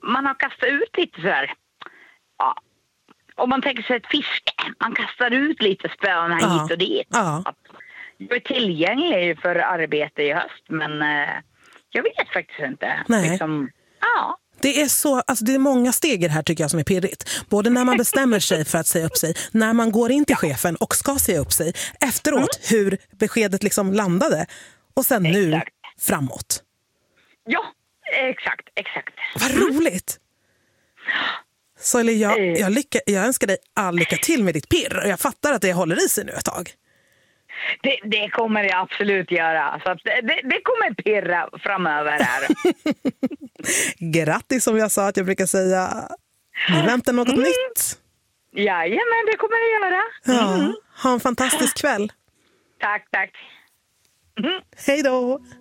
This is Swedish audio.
man har kastat ut lite så här. Ja, om man tänker sig ett fiske, man kastar ut lite spöna hit och dit. Ja. Jag är tillgänglig för arbete i höst, men jag vet faktiskt inte. Nej. Liksom, Det är så, alltså det är många steg här tycker jag som är pirrigt. Både när man bestämmer sig för att säga upp sig, när man går in till chefen och ska säga upp sig, efteråt hur beskedet liksom landade och sen nu framåt. Ja, exakt. Vad roligt! Så jag önskar dig all lycka till med ditt pirr och jag fattar att det håller i sig nu ett tag. Det kommer jag absolut göra. Så att det kommer pirra framöver här. Grattis som jag sa att jag brukar säga. Vi väntar något nytt. Jajamän, det kommer jag göra. Ja, ha en fantastisk kväll. Tack. Hej då!